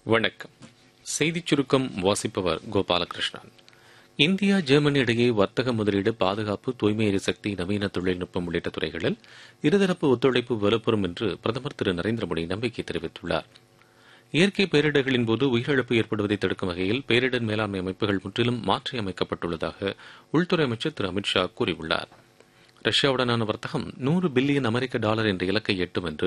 வணக்கம். செய்திச் சுருக்கம் வாசிப்பவர் கோபாலகிருஷ்ணன். இந்தியா ஜெர்மனி இடையே வர்த்தக முதலீடு, பாதுகாப்பு, தூய்மை எரிசக்தி, நவீன தொழில்நுட்பம் உள்ளிட்ட துறைகளில் இருதரப்பு ஒத்துழைப்பு வலுப்பெறும் என்று பிரதமர் திரு நரேந்திர மோடி நம்பிக்கை தெரிவித்துள்ளார். இயற்கை பேரிடர்களின் போது உயிரிழப்பு ஏற்படுவதை தடுக்கும் வகையில் பேரிடர் மேலாண்மை அமைப்புகள் முற்றிலும் மாற்றியமைக்கப்பட்டுள்ளதாக உள்துறை அமைச்சர் திரு அமித் ஷா கூறியுள்ளார். ரஷ்யாவுடனான வர்த்தகம் $100 பில்லியன் என்ற இலக்கை எட்டும் என்று